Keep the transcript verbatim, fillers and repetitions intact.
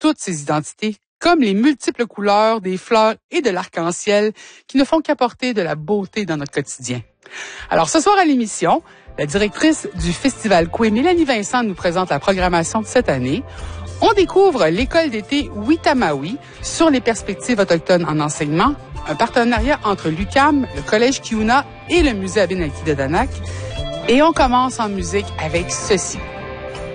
toutes ces identités, comme les multiples couleurs des fleurs et de l'arc-en-ciel qui ne font qu'apporter de la beauté dans notre quotidien. Alors ce soir à l'émission, la directrice du Festival Coué, Mélanie Vincent, nous présente la programmation de cette année. On découvre l'école d'été Witamawi sur les perspectives autochtones en enseignement, un partenariat entre l'U Q A M, le Collège Kiuna et le Musée Abénaquis de Danak. Et on commence en musique avec ceci.